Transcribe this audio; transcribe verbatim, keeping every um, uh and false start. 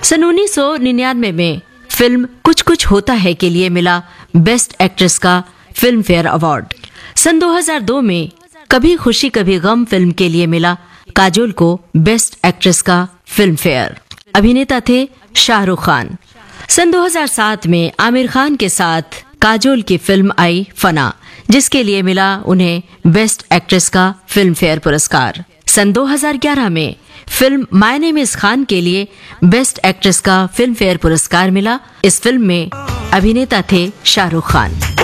सन उन्नीस सौ निन्यानवे में फिल्म कुछ कुछ होता है के लिए मिला बेस्ट एक्ट्रेस का फिल्म फेयर अवार्ड। सन दो हज़ार दो में कभी खुशी कभी गम फिल्म के लिए मिला काजोल को बेस्ट एक्ट्रेस का फिल्म फेयर। अभिनेता थे शाहरुख खान। सन दो हज़ार सात में आमिर खान के साथ काजोल की फिल्म आई फना, जिसके लिए मिला उन्हें बेस्ट एक्ट्रेस का फिल्म फेयर पुरस्कार। सन दो हज़ार ग्यारह में film my name is Khan के लिए बेस्ट एक्ट्रेस का फिल्म फेयर पुरस्कार मिला। इस फिल्म में अभिनेता थे शाहरुख खान।